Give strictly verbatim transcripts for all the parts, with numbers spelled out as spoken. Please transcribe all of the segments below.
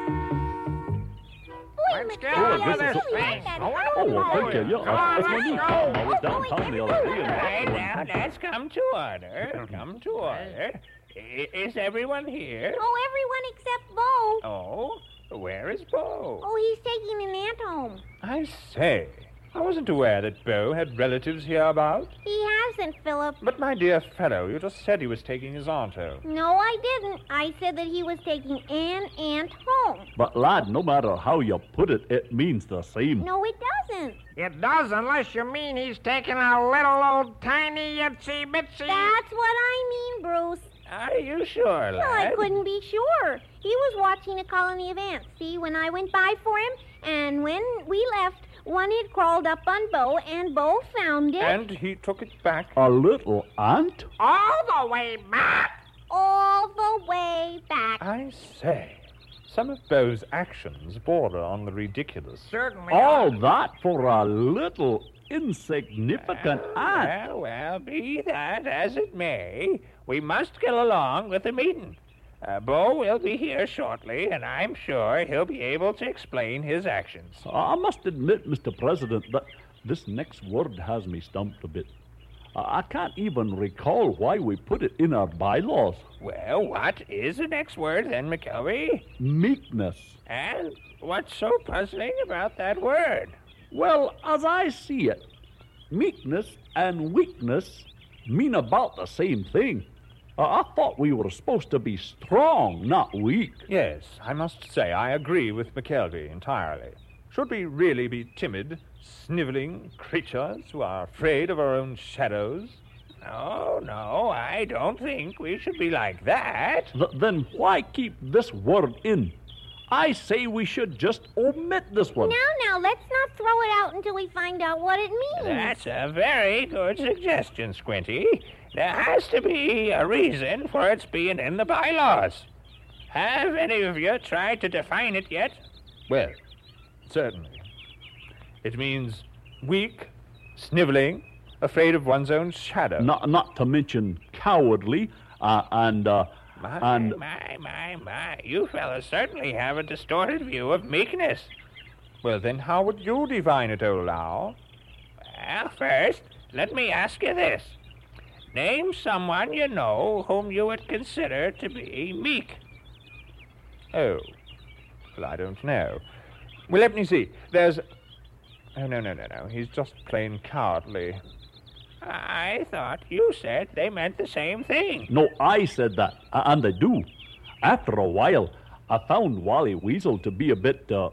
Let's get all of this thing. Oh, well, thank you. Yeah, that's my new car. I was downtown the other day. Right now, let's come to order. Come to order. I- is everyone here? Oh, everyone except Bo. Oh, where is Bo? Oh, he's taking an aunt home. I say, I wasn't aware that Bo had relatives hereabout. He hasn't, Philip. But, my dear fellow, you just said he was taking his aunt home. No, I didn't. I said that he was taking an aunt home. But, lad, no matter how you put it, it means the same. No, it doesn't. It does, unless you mean he's taking a little old tiny itsy bitsy. That's what I mean, Bruce. Are you sure, lad? Well, I couldn't be sure. He was watching a colony of ants, see, when I went by for him, and when we left, one had crawled up on Bo, and Bo found it. And he took it back. A little ant? All the way back. All the way back. I say, some of Bo's actions border on the ridiculous. Certainly. All that for a little insignificant ant. Well, well, be that as it may, we must get along with the meeting. Uh, Bo will be here shortly, and I'm sure he'll be able to explain his actions. I must admit, Mister President, that this next word has me stumped a bit. I can't even recall why we put it in our bylaws. Well, what is the next word then, McKelvey? Meekness. And what's so puzzling about that word? Well, as I see it, meekness and weakness mean about the same thing. Uh, I thought we were supposed to be strong, not weak. Yes, I must say I agree with McKelvey entirely. Should we really be timid, sniveling creatures who are afraid of our own shadows? No, no, I don't think we should be like that. Th- then why keep this word in? I say we should just omit this one. Now, now, let's not throw it out until we find out what it means. That's a very good suggestion, Squinty. There has to be a reason for its being in the bylaws. Have any of you tried to define it yet? Well, certainly. It means weak, sniveling, afraid of one's own shadow. Not, not to mention cowardly uh, and... Uh, My, and my, my, my. You fellas certainly have a distorted view of meekness. Well, then how would you define it, old owl? Well, first, let me ask you this. Name someone you know whom you would consider to be meek. Oh, well, I don't know. Well, let me see. There's... Oh, no, no, no, no. He's just plain cowardly. I thought you said they meant the same thing. No, I said that, uh, and I do. After a while, I found Wally Weasel to be a bit, uh...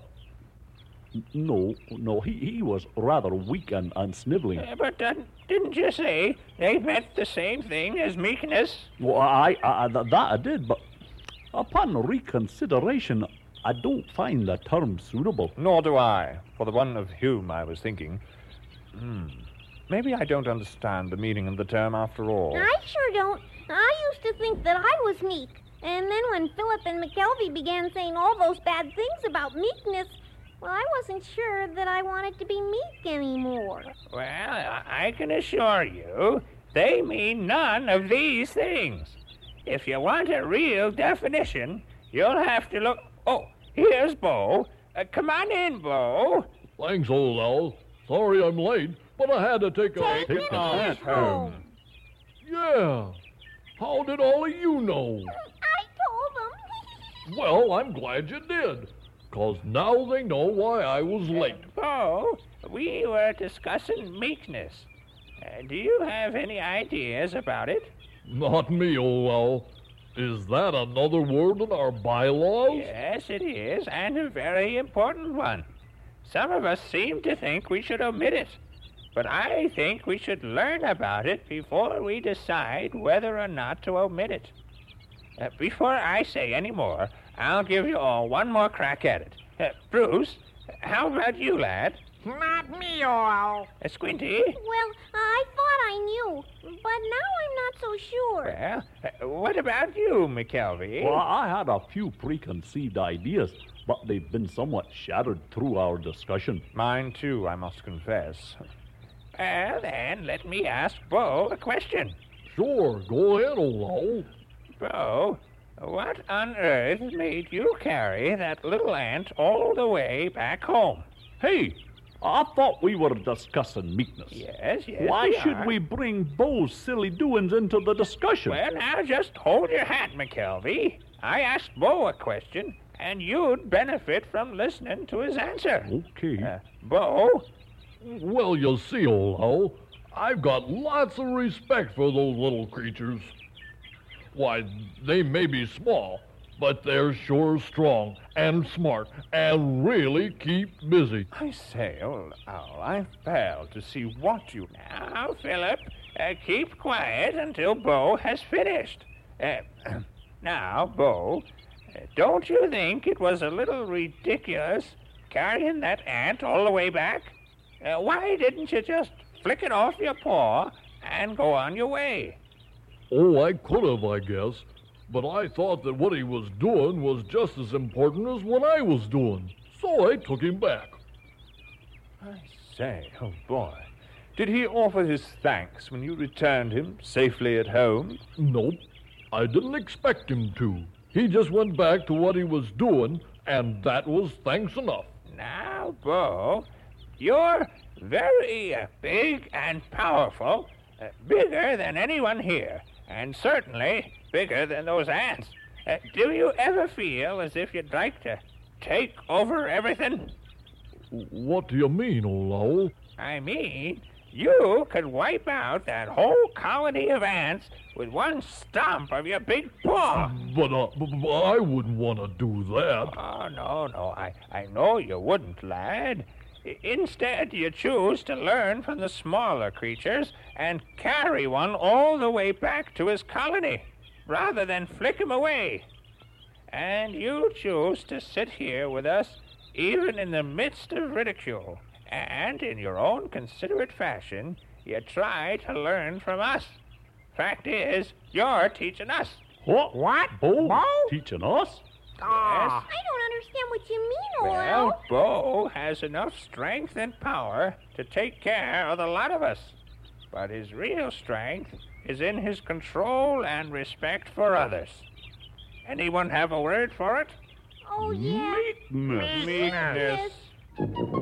No, no, he, he was rather weak and, and sniveling. Uh, but uh, didn't you say they meant the same thing as meekness? Well, I, I, th- that I did, but upon reconsideration, I don't find the term suitable. Nor do I, for the one of whom I was thinking. Hmm. Maybe I don't understand the meaning of the term after all. I sure don't. I used to think that I was meek. And then when Philip and McKelvey began saying all those bad things about meekness, well, I wasn't sure that I wanted to be meek anymore. Well, I can assure you, they mean none of these things. If you want a real definition, you'll have to look... Oh, here's Bo. Uh, come on in, Bo. Thanks, old owl. Sorry I'm late, but I had to take a... Take Take an the aunt ant home. home. Yeah. How did all of you know? I told them. Well, I'm glad you did, because now they know why I was late. Bo, we were discussing meekness. Uh, do you have any ideas about it? Not me, old owl. Is that another word in our bylaws? Yes, it is, and a very important one. Some of us seem to think we should omit it, but I think we should learn about it before we decide whether or not to omit it. Uh, before I say any more, I'll give you all one more crack at it. Uh, Bruce, how about you, lad? Not me, owl. Uh, Squinty? Well, I thought I knew, but now I'm not so sure. Well, uh, what about you, McKelvey? Well, I had a few preconceived ideas, but they've been somewhat shattered through our discussion. Mine, too, I must confess. Well, then, let me ask Bo a question. Sure, go ahead, old owl. Bo, What on earth made you carry that little ant all the way back home? Hey, I thought we were discussing meekness. Yes, yes. Why we should are. we bring Bo's silly doings into the discussion? Well, now just hold your hat, McKelvey. I asked Bo a question, and you'd benefit from listening to his answer. Okay. Uh, Bo? Well, you see, old owl, I've got lots of respect for those little creatures. Why, they may be small, but they're sure strong and smart and really keep busy. I say, old owl, I fail to see what you... Now, Philip, uh, keep quiet until Bo has finished. Uh, now, Bo, uh, don't you think it was a little ridiculous carrying that ant all the way back? Uh, why didn't you just flick it off your paw and go on your way? Oh, I could have, I guess. But I thought that what he was doing was just as important as what I was doing. So I took him back. I say, oh boy. Did he offer his thanks when you returned him safely at home? Nope. I didn't expect him to. He just went back to what he was doing, and that was thanks enough. Now, Bo, you're very uh, big and powerful, uh, bigger than anyone here, and certainly bigger than those ants. Uh, do you ever feel as if you'd like to take over everything? What do you mean, old owl? I mean, you could wipe out that whole colony of ants with one stomp of your big paw. But uh, b- b- I wouldn't want to do that. Oh, no, no, I, I know you wouldn't, lad. I- Instead, you choose to learn from the smaller creatures and carry one all the way back to his colony, rather than flick him away. And you choose to sit here with us, even in the midst of ridicule. And in your own considerate fashion, you try to learn from us. Fact is, you're teaching us. What? What? Bo? Bo? Teaching us? Ah. I don't understand what you mean, Well, Owl. Bo has enough strength and power to take care of the lot of us. But his real strength is in his control and respect for others. Anyone have a word for it? Oh, yeah. Meekness. Meekness.